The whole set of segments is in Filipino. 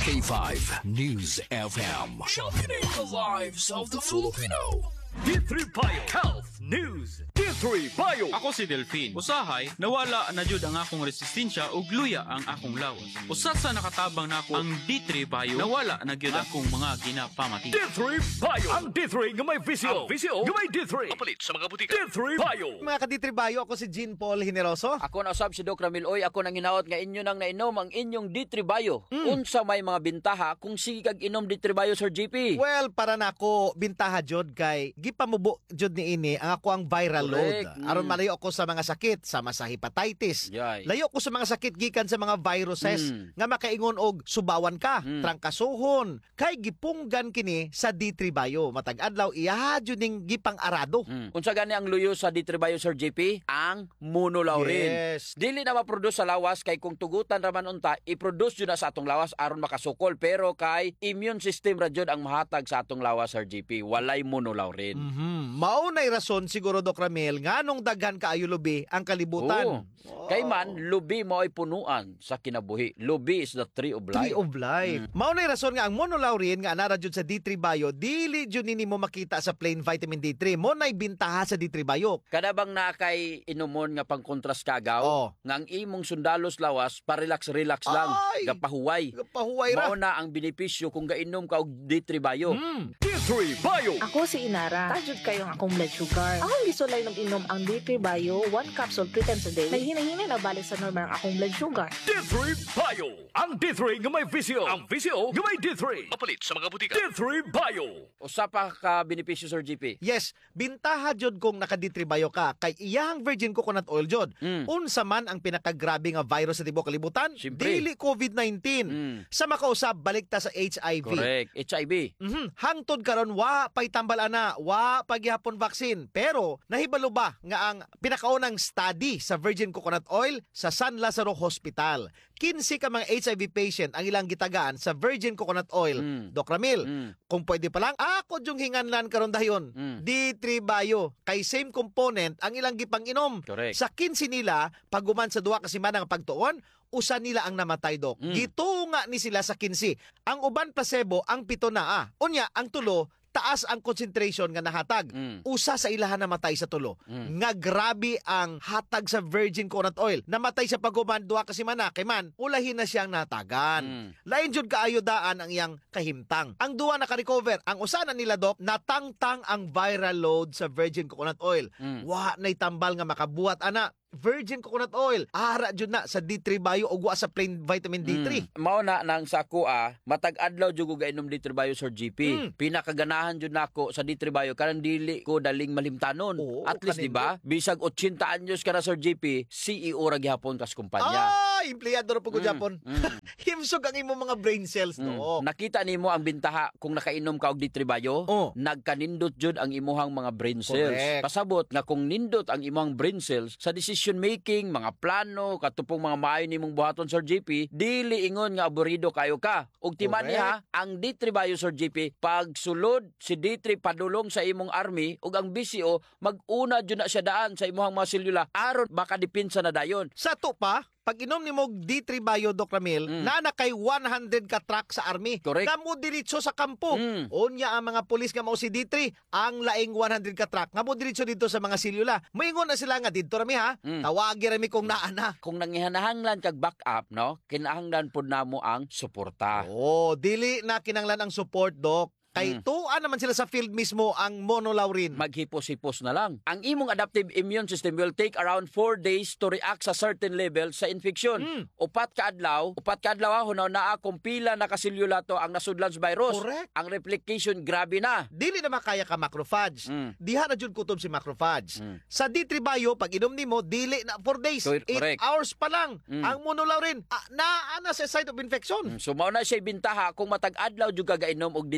K5 News FM. Championing the lives of the Filipino. D3 Bio Health News. D3 Bio. Ako si Delphine. Usahay, nawala na jud ang akong resistensya ug luya ang akong lawas. Usa sa nakatabang nako ang D3 Bio, nawala na gyud akong mga ginapamati. D3 Bio. Ang D3 nga may visio. Ang visio nga may D3. Kapalit sa mga butika. D3 Bio. Mga ka-D3 Bio, ako si Jean Paul Generoso. Ako na usab si Doc Ramil. Oy, ako nang hinaot nga inyo nang nainom ang inyong D3 Bio. Unsa may mga bintaha kung sige kag inom D3 Bio, Sir GP? Well, para na ako bintaha jud kay gipamubo jud ni ini ang ako ang viral load. Aron malayo ako sa mga sakit, sama sa hepatitis. Yay. Layo ko sa mga sakit gikan sa mga viruses nga makaingon og subawan ka, trangkasuhon. Kay gipunggan kini sa D3 Bio. Matag adlaw iya jud ning gipang arado. Unsa gani ang luyo sa D3 Bio, Sir GP? Ang monolaurin. Yes. Dili na ma-produce sa lawas kay kung tugutan raman unta, i-produce yun na sa atong lawas aron makasukol. Pero kay immune system ra jud ang mahatag sa atong lawas, Sir GP. Walay monolaurin. Maunay rason siguro Doc Ramil nganong daghan kaayo lubi ang kalibutan. Kay man, lubi mo ay punuan sa kinabuhi. Lubi is the tree of life. Tree of life. Maunay rason nga ang monolaurin nga anara jud sa D3 Bio dili jud nini mo makita sa plain vitamin D3. Mo nay bintaha sa D3 Bio. Kada bang na kay inumon nga pang kontras kagaw, nga ang imong sundalos lawas, pa-relax-relax lang, Ay! gapahuway. Gapahuway ra. Mao na ang benepisyo kung gainom ka og D3 Bio. D3 Bio. Ako si Inara. Tajud kayong akong blood sugar. Akong gisulay nung inom ang D3 Bio, 1 capsule 3 times a day. May hinahinay na balik sa normal ang akong blood sugar. D3 Bio. Ang D3 nga may visio. Ang visio nga may D3. Kapalit sa mga butika. D3 Bio. Usa pa ka benepisyo, Sir GP. Yes, bintaha jud kung naka D3 Bio ka kay iyang virgin coconut oil jud. Unsa man ang pinakagrabe nga virus sa tibuok kalibutan? Siyempre. Dili COVID-19. Sa makausab balik ta sa HIV. Correct. HIV. Hangtod karon wa pay tambal ana, wa paghihapon vaccine. Pero nahibalo ba nga ang pinakaunang study sa virgin coconut oil sa San Lazaro Hospital. 15 ka mga HIV patient ang ilang gitagaan sa virgin coconut oil. Doc Ramil, kung pwede pa lang, ako yung hinganlan karon dayon. D3 Bio, kay same component ang ilang gipang inom. Correct. Sa 15 nila, paguman sa duha ka semana nga pagtuon, usa nila ang namatay, Dok. Gitunga ni sila sa 15. Ang uban placebo, ang 7 na. Unya, ang tulo, taas ang concentration nga nahatag. Usa sa ilahan namatay sa tulo. Nga grabe ang hatag sa virgin coconut oil. Namatay sa paguman duha ka semana kay man ulahin na siyang natagan. Lain jud kaayo daan ang iyang kahimtang. Ang duha naka-recover. Ang usa na nila, Dok, natangtang ang viral load sa virgin coconut oil. Wa nay tambal nga makabuhat ana. Virgin coconut oil. Ara jud na sa D3 Bio ug wa sa plain vitamin D3. Mao na nang sa kuha, matag adlaw jud ko gainom D3 Bio, Sir GP. Pinakaganahan jud nako sa D3 Bio karon dili ko daling malimtanon. At least di ba? Bisag 80 anyos ka na, Sir GP, CEO ra gihapon kas kumpanya. Empleyado ra pud ko Japon. Himsog ang imong mga brain cells, no. Nakita nimo ang bintaha kung nakainom ka og D3 Bio, nagkanindot jud ang imuhang mga brain cells. Correct. Pasabot nga kung nindot ang imuhang brain cells sa decision making, mga plano, katupong mga maayo nimong buhaton, Sir GP, dili ingon nga aburido kayo ka. Ug timan niya, ang D3 Bio, Sir GP, pag sulod si D3 padulong sa imong army ug ang BCO mag-una jud na siya daan sa imong mga selula aron makadipinsa na dayon. Sa to pa, pag inom ni mo D3 Bio, Doc Ramil, na kay 100 ka truck sa army. Correct. Nga mo diretso sa kampo. Unya ang mga pulis nga mao si D3, ang laing 100 ka truck. Nga mo diretso dito sa mga silula. Moingon na sila nga dito rami ha. Tawagi rami kung naana. Kung nangihanahanglan kag backup, no, kinahanglan pud namo ang suporta. Dili na kinanglan ang support, Doc. Kay tuan naman sila sa field mismo ang monolaurin. Maghipos-hipos na lang. Ang imong adaptive immune system will take around 4 days to react sa certain level sa infection. Upat ka adlaw hunaw na akong pila na kaselula to ang nasudlan sa virus. Correct. Ang replication grabe na. Dili na makaya ka macrophage. Diha na jud kutob si macrophage. Sa D3 Bio, pag inom nimo, dili na 4 days. 8 Correct. hours pa lang. Ang monolaurin, naa na sa site of infection. So mao na siya bintaha kung matag adlaw jud ka gainom og D3 Bio.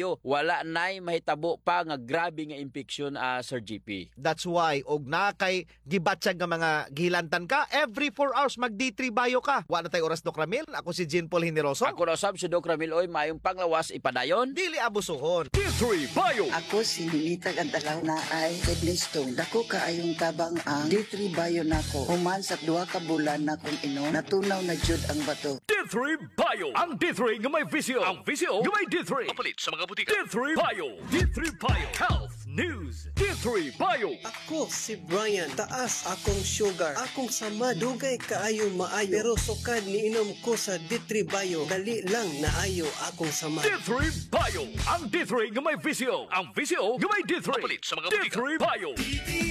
Bayo, wala nay mahitabo pa nga grabe nga infection Sir GP. That's why, og na kay gibatsyag nga mga gihilantan ka, every 4 hours mag D3 Bio ka. Wala na tayo oras, Doc Ramil. Ako si Jean Paul Hineroso. Ako na usab si Doc Ramil, oy, mayong panglawas ipadayon. Dili abusuhon. D3 Bio. Ako si Ninitag Antalaw na ay kidney stone. Dako kaayong tabang ang D3 Bio nako. Human sa 2 ka bulan na kung inom, natunaw na jud ang bato. D3 Bio. Ang D3 nga may visyo. Ang visyo nga may D3. Kapalit sa mga butika. D3 Bio. D3 Bio. Health News. D3 Bio. Ako si Brian, taas akong sugar, akong sama, dugay kaayo maayo, pero sukad niinom ko sa D3 Bio, dali lang naayo akong sama. D3 Bio. Ang D3 nga may visyo. Ang visyo nga may D3. Kapalit sa mga butika. D3 Bio.